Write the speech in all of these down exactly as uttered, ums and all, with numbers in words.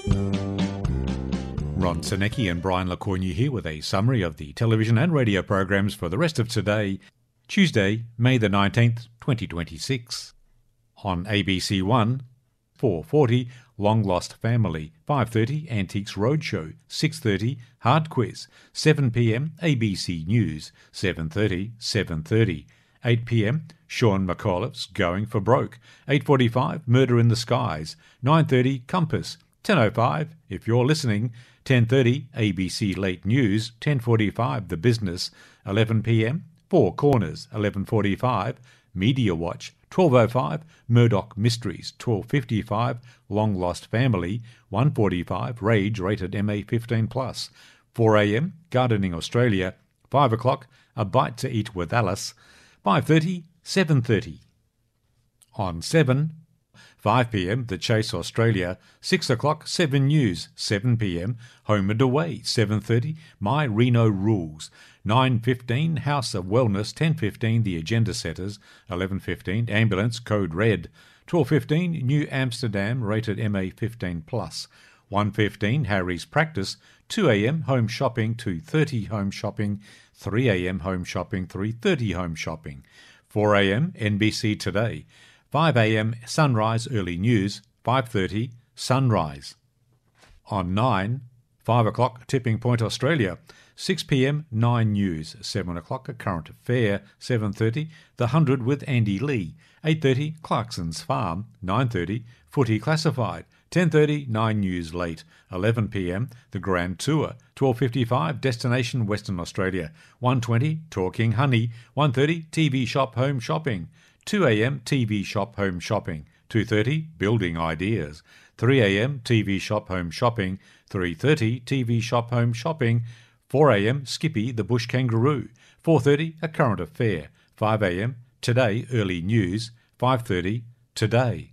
Ron Senecki and Brian Lecornu here with a summary of the television and radio programs for the rest of today, Tuesday, May the nineteenth, twenty twenty-six. On A B C One, four forty, Long Lost Family, five thirty, Antiques Roadshow, six thirty, Hard Quiz, seven p m, A B C News, seven thirty, seven thirty, eight p m, Sean McAuliffe's Going for Broke, eight forty-five, Murder in the Skies, nine thirty, Compass, ten oh five, if you're listening, ten thirty, A B C Late News, ten forty-five, The Business, eleven p m, Four Corners, eleven forty-five, Media Watch, twelve oh five, Murdoch Mysteries, twelve fifty-five, Long Lost Family, one forty-five, Rage rated M A fifteen plus, four a m, Gardening Australia, five o'clock, A Bite to Eat with Alice, five thirty, seven thirty. On seven, five p m, The Chase Australia, six o'clock, seven News, seven p m, Home and Away, seven thirty, My Reno Rules, nine fifteen, House of Wellness, ten fifteen, The Agenda Setters, eleven fifteen, Ambulance Code Red, twelve fifteen, New Amsterdam, rated M A fifteen plus, one fifteen, Harry's Practice, two a m, Home Shopping, two thirty, Home Shopping, three a m, Home Shopping, three thirty, Home Shopping, four a m, N B C Today, five a m, Sunrise Early News, five thirty, Sunrise. On nine, five o'clock, Tipping Point Australia, six p m, nine News, seven o'clock, A Current Affair, seven thirty, The Hundred with Andy Lee, eight thirty, Clarkson's Farm, nine thirty, Footy Classified, ten thirty, nine News Late, eleven p m, The Grand Tour, twelve fifty-five, Destination Western Australia, one twenty, Talking Honey, one thirty, T V Shop Home Shopping, two a m, T V Shop Home Shopping, two thirty, Building Ideas, three a m, T V Shop Home Shopping, three thirty, T V Shop Home Shopping, four a m, Skippy the Bush Kangaroo, four thirty, A Current Affair, five a m, Today Early News, five thirty, Today.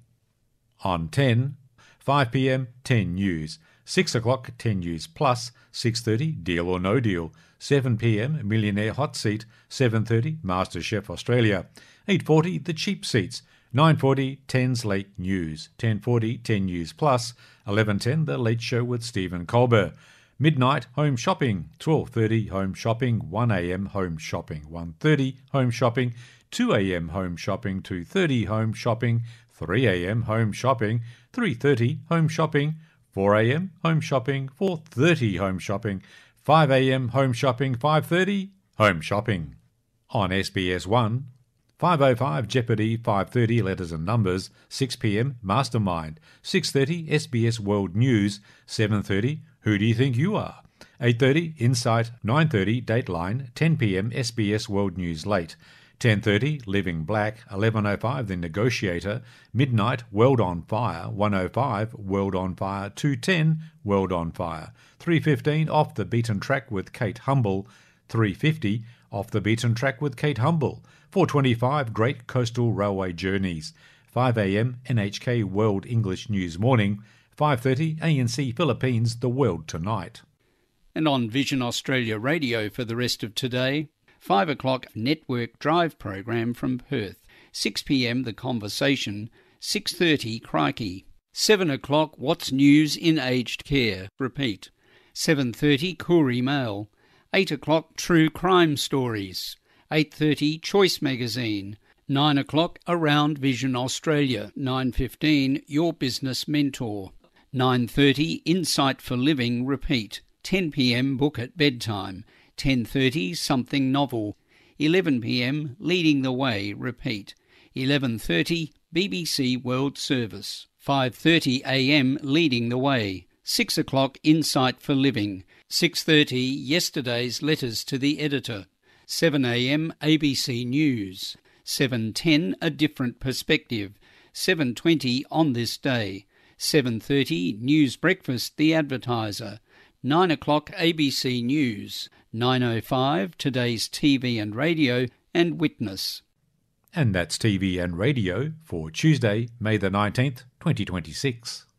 On ten, five p m, ten News, six o'clock, ten News Plus, six thirty, Deal or No Deal, seven p m, Millionaire Hot Seat, seven thirty, MasterChef Australia, eight forty, The Cheap Seats, nine forty, ten's Late News, ten forty, ten News Plus, eleven ten, The Late Show with Stephen Colbert, midnight, Home Shopping, twelve thirty, Home Shopping, one a m, Home Shopping, one thirty, Home Shopping, two a m, Home Shopping, two thirty, Home Shopping, three a m, Home Shopping, three thirty, Home Shopping, four a m, Home Shopping, four thirty, Home Shopping, five a m, Home Shopping, five thirty, Home Shopping. On S B S one, five oh five, Jeopardy, five thirty, Letters and Numbers, six p m, Mastermind, six thirty, S B S World News, seven thirty, Who Do You Think You Are? eight thirty, Insight, nine thirty, Dateline, ten p m, S B S World News Late, ten thirty, Living Black, eleven oh five, The Negotiator, midnight, World on Fire, one oh five, World on Fire, two ten, World on Fire, three fifteen, Off the Beaten Track with Kate Humble, three fifty, Off the Beaten Track with Kate Humble, four twenty-five, Great Coastal Railway Journeys, five a m, N H K World English News Morning, five thirty, A N C Philippines, The World Tonight. And on Vision Australia Radio for the rest of today, five o'clock Network Drive program from Perth, six p m The Conversation, six thirty Crikey, seven o'clock What's News in Aged Care, repeat, seven thirty Koori Mail, eight o'clock True Crime Stories, eight thirty Choice Magazine, nine o'clock Around Vision Australia, nine fifteen Your Business Mentor, nine thirty Insight for Living, repeat, ten p m Book at Bedtime, ten thirty Something Novel, eleven p m Leading the Way, repeat, eleven thirty B B C World Service, five thirty a m Leading the Way, six o'clock Insight for Living, six thirty Yesterday's Letters to the Editor, seven a m A B C News, seven ten A Different Perspective, seven twenty On This Day, seven thirty News Breakfast The Advertiser, nine o'clock A B C News, nine oh five Today's T V and Radio, and Witness. And that's T V and radio for Tuesday, May the nineteenth, twenty twenty-six.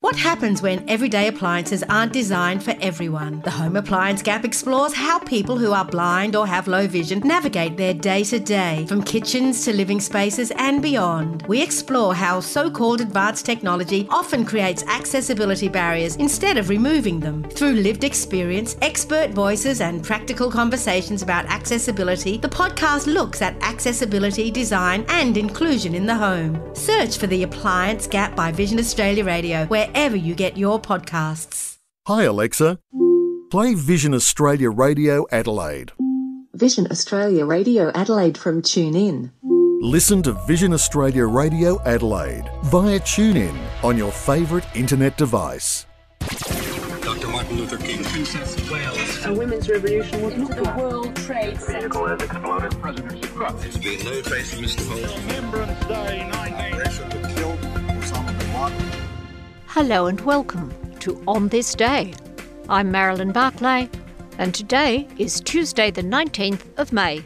What happens when everyday appliances aren't designed for everyone? The Home Appliance Gap explores how people who are blind or have low vision navigate their day-to-day, from kitchens to living spaces and beyond. We explore how so-called advanced technology often creates accessibility barriers instead of removing them. Through lived experience, expert voices and practical conversations about accessibility, the podcast looks at accessibility, design and inclusion in the home. Search for The Appliance Gap by Vision Australia Radio, where wherever you get your podcasts. Hi Alexa, play Vision Australia Radio Adelaide. Vision Australia Radio Adelaide from TuneIn. Listen to Vision Australia Radio Adelaide via TuneIn on your favourite internet device. Doctor Martin Luther King, Princess of Wales. A women's revolution would into the World Trade Center. Vehicle has exploded. President Trump. There's been no trace of Mister Holmes. Remembrance Day nineteen. Killed Osama bin Laden. Hello and welcome to On This Day. I'm Marilyn Barclay, and today is Tuesday the nineteenth of May.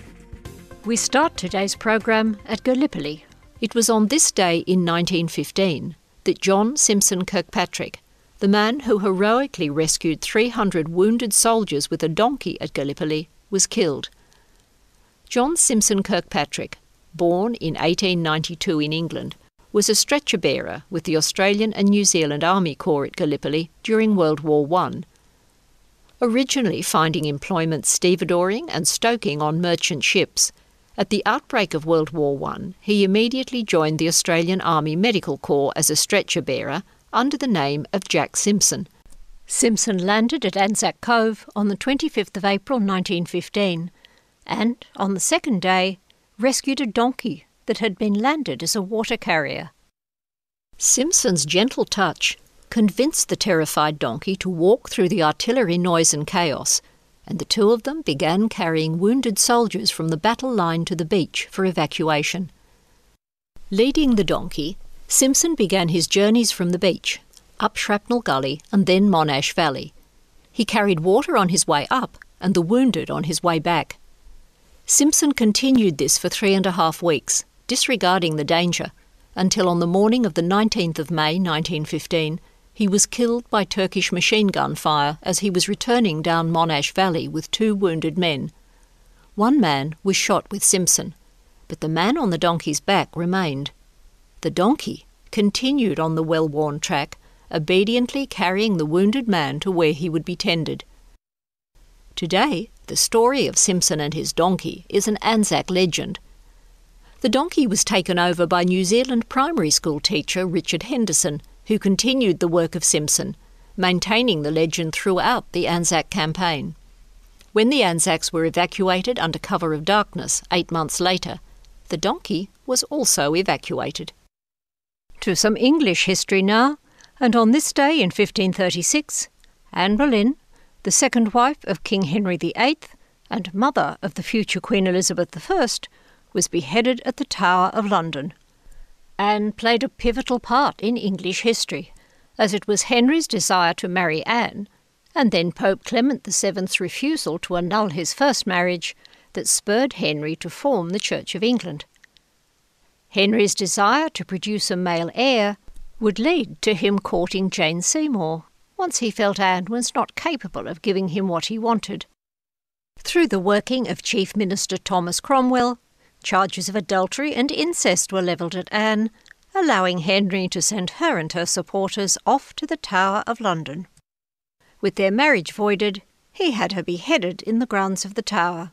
We start today's program at Gallipoli. It was on this day in nineteen fifteen that John Simpson Kirkpatrick, the man who heroically rescued three hundred wounded soldiers with a donkey at Gallipoli, was killed. John Simpson Kirkpatrick, born in eighteen ninety-two in England, was a stretcher-bearer with the Australian and New Zealand Army Corps at Gallipoli during World War One. Originally finding employment stevedoring and stoking on merchant ships, at the outbreak of World War One, he immediately joined the Australian Army Medical Corps as a stretcher-bearer under the name of Jack Simpson. Simpson landed at Anzac Cove on the twenty-fifth of April nineteen fifteen and, on the second day, rescued a donkey that had been landed as a water carrier. Simpson's gentle touch convinced the terrified donkey to walk through the artillery noise and chaos, and the two of them began carrying wounded soldiers from the battle line to the beach for evacuation. Leading the donkey, Simpson began his journeys from the beach, up Shrapnel Gully and then Monash Valley. He carried water on his way up and the wounded on his way back. Simpson continued this for three and a half weeks, disregarding the danger, until on the morning of the nineteenth of May nineteen fifteen, he was killed by Turkish machine gun fire as he was returning down Monash Valley with two wounded men. One man was shot with Simpson, but the man on the donkey's back remained. The donkey continued on the well-worn track, obediently carrying the wounded man to where he would be tended. Today, the story of Simpson and his donkey is an Anzac legend. The donkey was taken over by New Zealand primary school teacher Richard Henderson, who continued the work of Simpson, maintaining the legend throughout the Anzac campaign. When the Anzacs were evacuated under cover of darkness eight months later, the donkey was also evacuated. To some English history now, and on this day in fifteen thirty-six, Anne Boleyn, the second wife of King Henry the Eighth and mother of the future Queen Elizabeth the First, was beheaded at the Tower of London. Anne played a pivotal part in English history, as it was Henry's desire to marry Anne, and then Pope Clement the Seventh's refusal to annul his first marriage, that spurred Henry to form the Church of England. Henry's desire to produce a male heir would lead to him courting Jane Seymour, once he felt Anne was not capable of giving him what he wanted. Through the working of Chief Minister Thomas Cromwell, charges of adultery and incest were levelled at Anne, allowing Henry to send her and her supporters off to the Tower of London. With their marriage voided, he had her beheaded in the grounds of the Tower.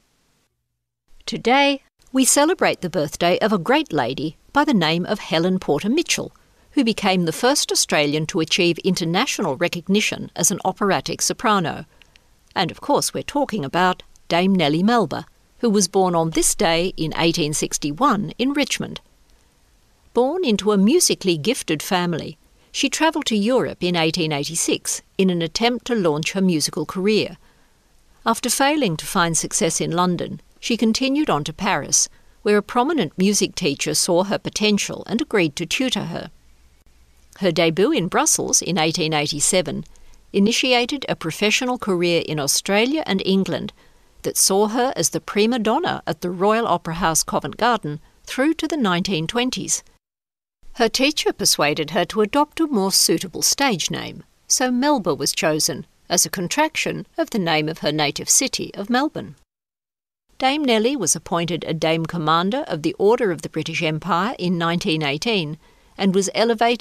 Today, we celebrate the birthday of a great lady by the name of Helen Porter Mitchell, who became the first Australian to achieve international recognition as an operatic soprano. And of course we're talking about Dame Nellie Melba, who was born on this day in eighteen sixty-one in Richmond. Born into a musically gifted family, she travelled to Europe in eighteen eighty-six in an attempt to launch her musical career. After failing to find success in London, she continued on to Paris, where a prominent music teacher saw her potential and agreed to tutor her. Her debut in Brussels in eighteen eighty-seven initiated a professional career in Australia and England that saw her as the prima donna at the Royal Opera House Covent Garden through to the nineteen twenties. Her teacher persuaded her to adopt a more suitable stage name, so Melba was chosen, as a contraction of the name of her native city of Melbourne. Dame Nellie was appointed a Dame Commander of the Order of the British Empire in nineteen eighteen and was elevated